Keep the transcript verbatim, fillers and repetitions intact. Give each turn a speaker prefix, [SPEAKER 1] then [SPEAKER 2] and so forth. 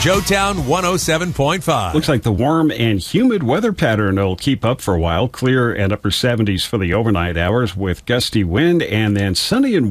[SPEAKER 1] Joetown one oh seven point five.
[SPEAKER 2] Looks like the warm and humid weather pattern will keep up for a while. Clear and upper seventies for the overnight hours with gusty wind, and then sunny and